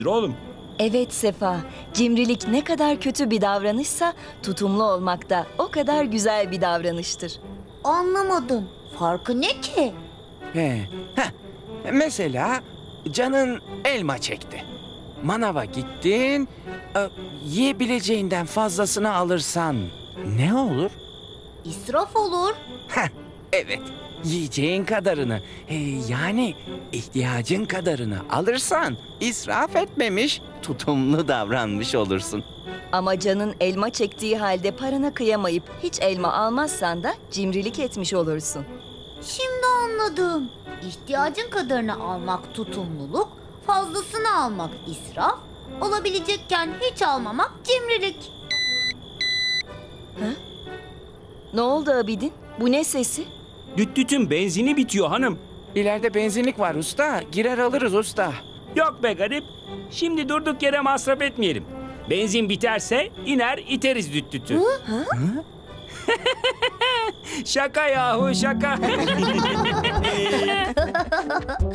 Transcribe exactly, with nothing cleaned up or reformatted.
oğlum. Evet Sefa, cimrilik ne kadar kötü bir davranışsa tutumlu olmak da o kadar güzel bir davranıştır. Anlamadım. Farkı ne ki? He. Heh. Mesela canın elma çekti. Manava gittin, e, yiyebileceğinden fazlasını alırsan ne olur? İsraf olur. Heh, evet, yiyeceğin kadarını, e, yani ihtiyacın kadarını alırsan israf etmemiş, tutumlu davranmış olursun. Ama canın elma çektiği halde parana kıyamayıp hiç elma almazsan da cimrilik etmiş olursun. Şimdi anladım. İhtiyacın kadarını almak tutumluluk, fazlasını almak israf, olabilecekken hiç almamak cimrilik. Ne oldu Abidin? Bu ne sesi? Düt dütün benzini bitiyor hanım. İleride benzinlik var usta, girer alırız usta. Yok be garip. Şimdi durduk yere masraf etmeyelim. Benzin biterse iner iteriz düt dütü. Şaka yahu şaka.